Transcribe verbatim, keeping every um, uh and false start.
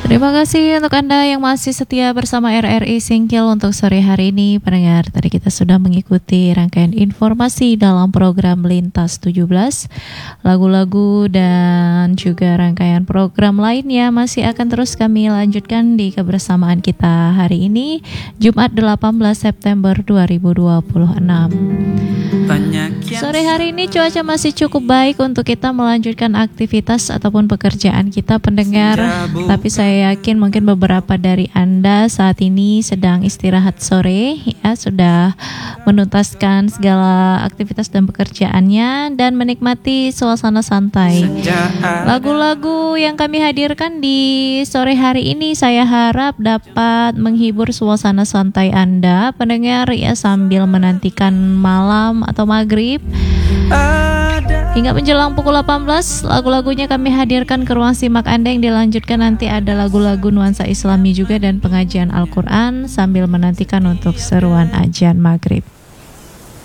Terima kasih untuk Anda yang masih setia bersama R R I Singkil untuk sore hari ini. Pendengar, tadi kita sudah mengikuti rangkaian informasi dalam program Lintas tujuh belas. Lagu-lagu dan juga rangkaian program lainnya masih akan terus kami lanjutkan di kebersamaan kita hari ini, Jumat delapan belas September dua ribu dua puluh enam. Sore hari ini cuaca masih cukup baik untuk kita melanjutkan aktivitas ataupun pekerjaan kita, pendengar. Tapi saya yakin mungkin beberapa dari Anda saat ini sedang istirahat sore, ya, sudah menuntaskan segala aktivitas dan pekerjaannya dan menikmati suasana santai. Lagu-lagu yang kami hadirkan di sore hari ini saya harap dapat menghibur suasana santai Anda, pendengar, ya, sambil menantikan malam atau maghrib. Hingga menjelang pukul delapan belas, lagu-lagunya kami hadirkan ke ruang simak Anda yang dilanjutkan nanti ada lagu-lagu nuansa Islami juga dan pengajian Al-Quran sambil menantikan untuk seruan ajan maghrib.